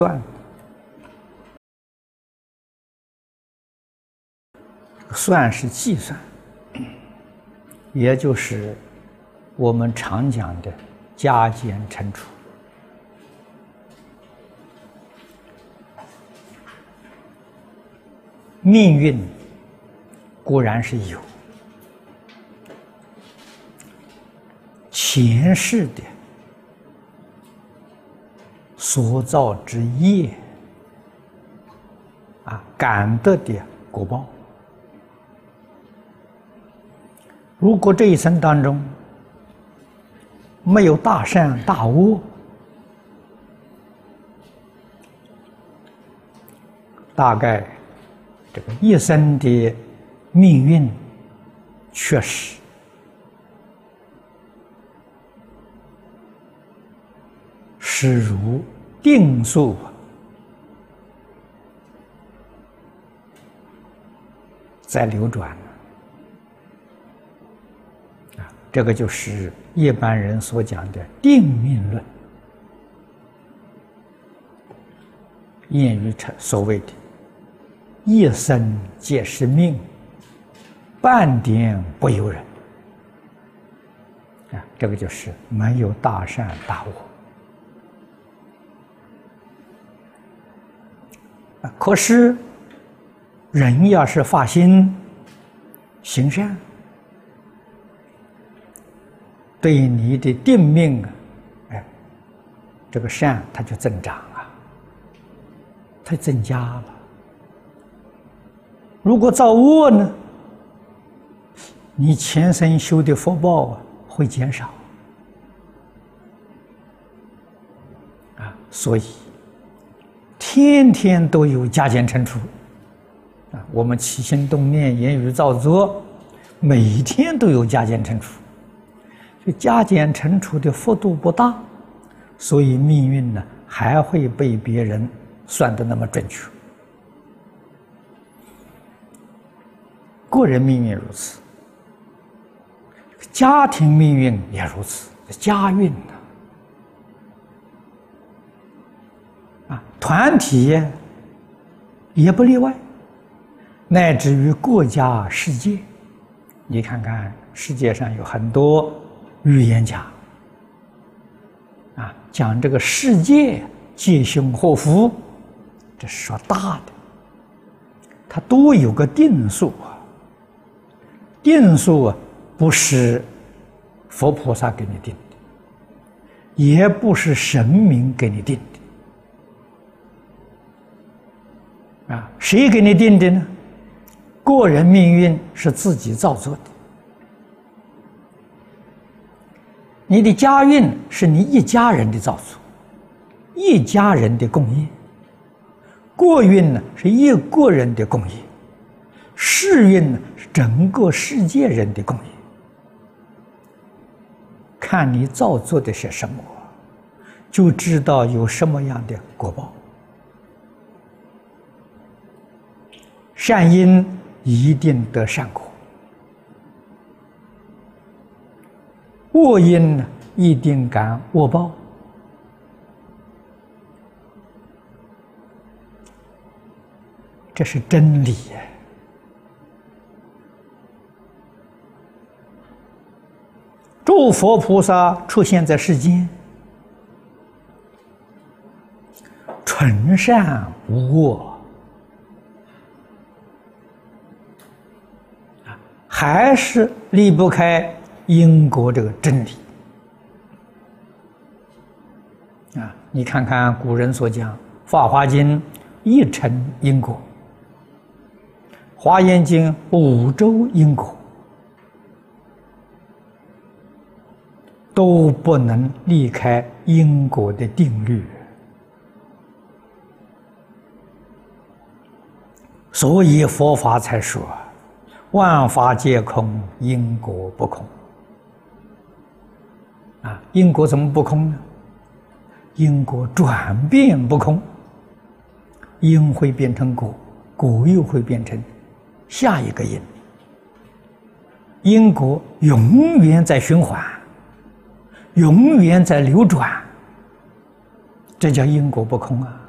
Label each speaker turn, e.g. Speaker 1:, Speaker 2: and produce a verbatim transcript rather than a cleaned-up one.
Speaker 1: 算，算是计算，也就是我们常讲的加减乘除。命运固然是有，前世的所造之业啊，感得的果报。如果这一生当中没有大善大恶，大概这个一生的命运确实是如定数在流转啊，这个就是一般人所讲的定命论，谚语所谓的一生皆是命，半点不由人啊，这个就是没有大善大恶啊。可是人要是发心行善，对你的定命啊，哎，这个善它就增长啊，它增加了。如果造恶呢，你前生修的福报啊会减少啊，所以天天都有加减乘除啊。我们起心动念、言语造作，每天都有加减乘除。这加减乘除的幅度不大，所以命运呢还会被别人算得那么准确。个人命运如此，家庭命运也如此，家运呢啊，团体也不例外，乃至于国家、世界，你看看世界上有很多预言家啊，讲这个世界吉凶祸福，这是说大的，它都有个定数啊。定数啊，不是佛菩萨给你定的，也不是神明给你定的啊，谁给你定的呢？个人命运是自己造作的，你的家运是你一家人的造作，一家人的共业；国运呢是一个人的共业；世运呢是整个世界人的共业。看你造作的是什么，就知道有什么样的果报。善因一定得善果，恶因呢一定感恶报。这是真理呀！诸佛菩萨出现在世间，纯善无恶，还是离不开因果这个真理啊！你看看古人所讲《法华经》一尘因果，《华严经》五洲因果，都不能离开因果的定律，所以佛法才说万法皆空，因果不空啊！因果怎么不空呢？因果转变不空，因会变成果，果又会变成下一个因，因果永远在循环，永远在流转，这叫因果不空啊！